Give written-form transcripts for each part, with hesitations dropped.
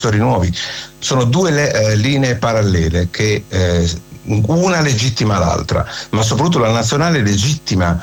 nuovi. Sono due linee parallele che una legittima l'altra, ma soprattutto la nazionale legittima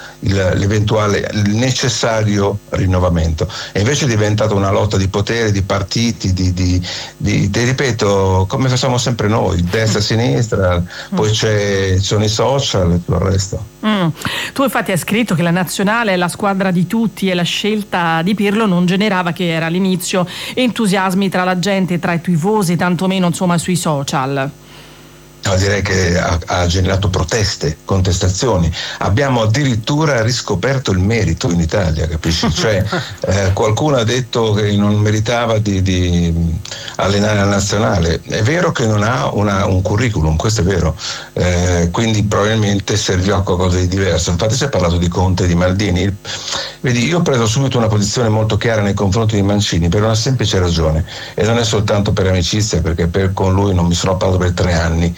il necessario rinnovamento, e invece è diventata una lotta di potere, di partiti, di ripeto, come facciamo sempre noi, destra e sinistra, poi sono i social e tutto il resto. Tu infatti hai scritto che la nazionale è la squadra di tutti e la scelta di Pirlo non generava, che era all'inizio, entusiasmi tra la gente, tra i tifosi, tantomeno insomma sui social. No, direi che ha generato proteste, contestazioni. Abbiamo addirittura riscoperto il merito in Italia, capisci? Cioè qualcuno ha detto che non meritava di allenare la nazionale. È vero che non ha un curriculum, questo è vero, quindi probabilmente serviva a qualcosa di diverso. Infatti si è parlato di Conte e di Maldini. Vedi, io ho preso subito una posizione molto chiara nei confronti di Mancini per una semplice ragione, e non è soltanto per amicizia, perché con lui non mi sono parlato per 3 anni.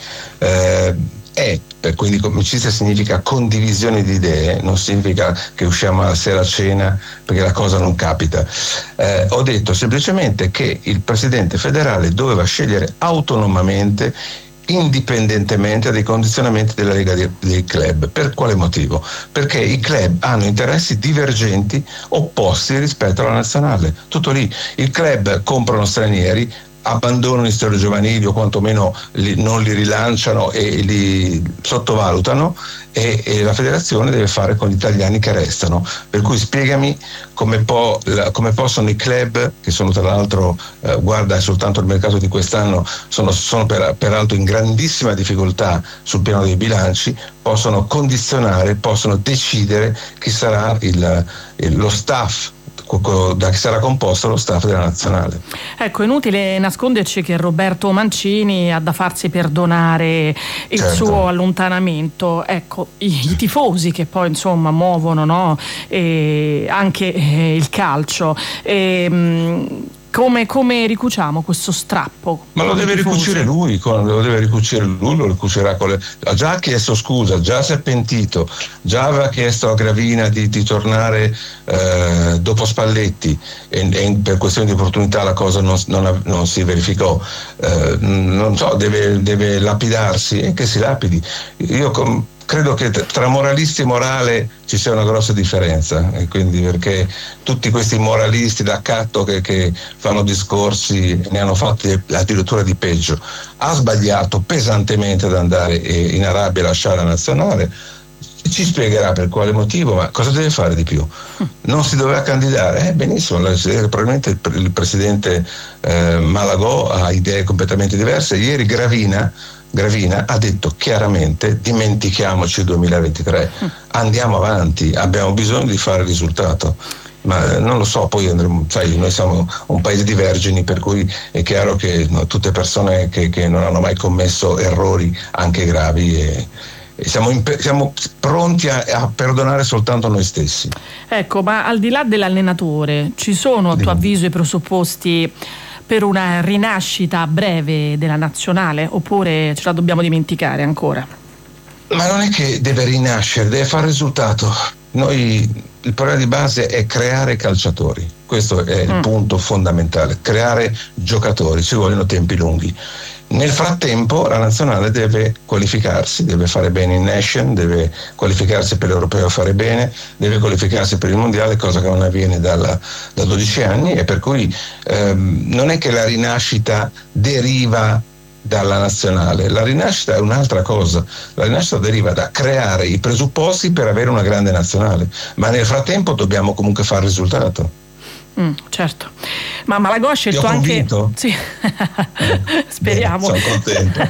Quindi amicizia significa condivisione di idee, non significa che usciamo la sera a cena, perché la cosa non capita. Ho detto semplicemente che il presidente federale doveva scegliere autonomamente, indipendentemente dai condizionamenti della Lega dei club. Per quale motivo? Perché i club hanno interessi divergenti, opposti rispetto alla nazionale. Tutto lì. I club comprano stranieri, abbandonano gli storie giovanili o quantomeno non li rilanciano e li sottovalutano, e la federazione deve fare con gli italiani che restano. Per cui spiegami come possono i club, che sono tra l'altro guarda soltanto il mercato di quest'anno, sono peraltro in grandissima difficoltà sul piano dei bilanci, possono condizionare, possono decidere chi sarà lo staff, da chi sarà composto lo staff della nazionale. Ecco, inutile nasconderci che Roberto Mancini ha da farsi perdonare il suo allontanamento. Ecco, i tifosi che poi insomma muovono, no? Anche il calcio. Come ricuciamo questo strappo? Ma lo deve ricucire lui, lo ricucirà ha già chiesto scusa, già si è pentito, già aveva chiesto a Gravina di tornare dopo Spalletti, e per questione di opportunità la cosa non si verificò. Non so, deve lapidarsi, e che si lapidi. Io credo che tra moralisti e morale ci sia una grossa differenza, e quindi, perché tutti questi moralisti d'accatto che fanno discorsi, ne hanno fatti addirittura di peggio. Ha sbagliato pesantemente ad andare in Arabia e lasciare la nazionale, ci spiegherà per quale motivo, ma cosa deve fare di più? Non si doveva candidare? Benissimo, probabilmente il presidente Malagò ha idee completamente diverse. Ieri Gravina ha detto chiaramente: dimentichiamoci il 2023, andiamo avanti, abbiamo bisogno di fare il risultato. Ma non lo so, poi noi siamo un paese di vergini, per cui è chiaro che tutte persone che non hanno mai commesso errori anche gravi, e siamo pronti a perdonare soltanto noi stessi. Ecco, ma al di là dell'allenatore, ci sono a tuo avviso i presupposti per una rinascita breve della nazionale, oppure ce la dobbiamo dimenticare ancora? Ma non è che deve rinascere, deve fare risultato. Il problema di base è creare calciatori, questo è il punto fondamentale, creare giocatori, ci vogliono tempi lunghi. Nel frattempo la nazionale deve qualificarsi, deve fare bene in Nation, deve qualificarsi per l'Europeo, fare bene, deve qualificarsi per il Mondiale, cosa che non avviene da 12 anni, e per cui non è che la rinascita deriva dalla nazionale, la rinascita è un'altra cosa. La rinascita deriva da creare i presupposti per avere una grande nazionale, ma nel frattempo dobbiamo comunque fare risultato. Certo, ma Malagò ha scelto anche. Sì. Speriamo. Sono contento.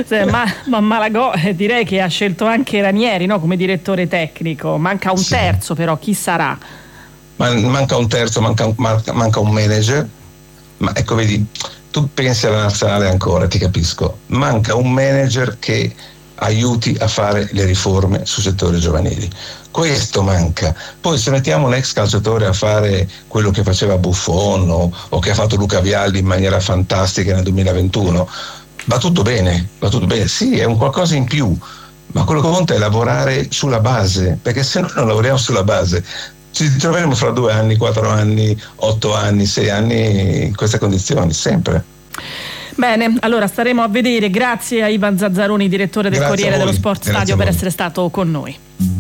ma Malagò direi che ha scelto anche Ranieri, no? Come direttore tecnico. Manca un terzo, però chi sarà? Manca un terzo, manca un manager. Ma ecco, vedi, tu pensi alla nazionale ancora, ti capisco. Manca un manager che aiuti a fare le riforme sui settori giovanili. Questo manca. Poi se mettiamo un ex calciatore a fare quello che faceva Buffon o che ha fatto Luca Vialli in maniera fantastica nel 2021, va tutto bene, sì, è un qualcosa in più, ma quello che conta è lavorare sulla base, perché se noi non lavoriamo sulla base ci troveremo fra 2 anni, 4 anni, 8 anni, 6 anni in queste condizioni, sempre. Bene, allora staremo a vedere. Grazie a Ivan Zazzaroni, direttore del Corriere dello Sport Stadio, per essere stato con noi.